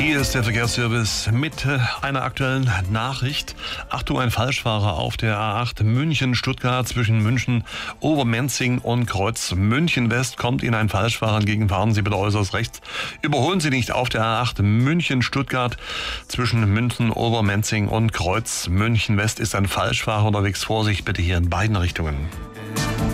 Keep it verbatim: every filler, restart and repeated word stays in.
Hier ist der Verkehrsservice mit einer aktuellen Nachricht. Achtung, ein Falschfahrer auf der A acht München-Stuttgart zwischen München, Obermenzing und Kreuz München West kommt Ihnen ein Falschfahrer entgegen. Fahren Sie bitte äußerst rechts. Überholen Sie nicht auf der A acht München-Stuttgart zwischen München, Obermenzing und Kreuz München West ist ein Falschfahrer unterwegs. Vorsicht bitte hier in beiden Richtungen.